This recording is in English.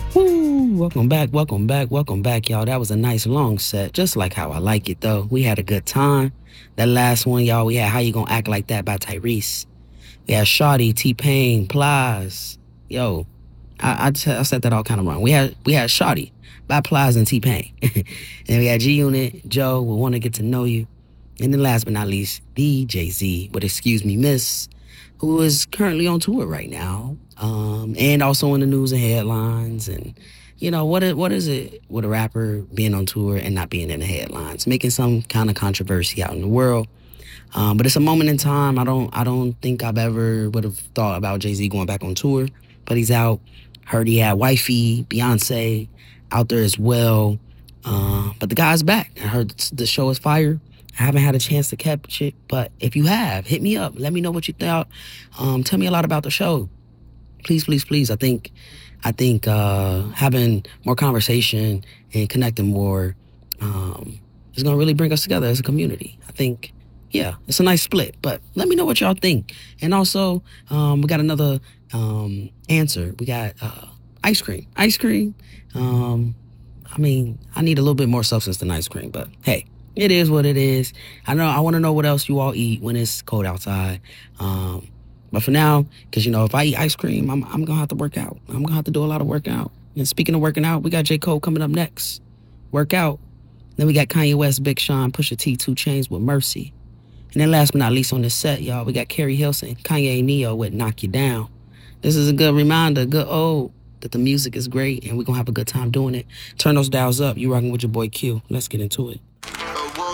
Woo! Welcome back, y'all. That was a nice long set, just like how I like it, though. We had a good time. That last one, y'all, we had How You Gonna Act Like That by Tyrese. We had Shawty, T-Pain, Plies. Yo, I said that all kind of wrong. We had Shawty by Plies and T-Pain. And we had G-Unit, Joe, We Want to Get to Know You. And then last but not least, the Jay-Z, but excuse me, Miss, who is currently on tour right now, and also in the news and headlines. And what is it with a rapper being on tour and not being in the headlines, making some kind of controversy out in the world? But it's a moment in time. I don't think I've ever would have thought about Jay Z going back on tour, but he's out. Heard he had wifey Beyonce out there as well. But the guy's back. I heard the show is fire. I haven't had a chance to catch it, but if you have, hit me up. Let me know what you thought. Tell me a lot about the show, please, please, please. I think having more conversation and connecting more is gonna really bring us together as a community. I think, yeah, it's a nice split. But let me know what y'all think. And also, we got another answer. We got ice cream. Ice cream. I mean, I need a little bit more substance than ice cream, but hey, it is what it is. I know. I want to know what else you all eat when it's cold outside. Um, but for now, because if I eat ice cream, I'm gonna have to work out. I'm gonna have to do a lot of workout. And speaking of working out, we got J. Cole coming up next. Work out. Then we got Kanye West, Big Sean, Pusha T, Two Chains with Mercy. And then last but not least on the set, y'all, we got Carrie Hilson, Kanye and Neo with Knock You Down. This is a good reminder, good old, that the music is great and we're gonna have a good time doing it. Turn those dials up. You rocking with your boy Q. Let's get into it.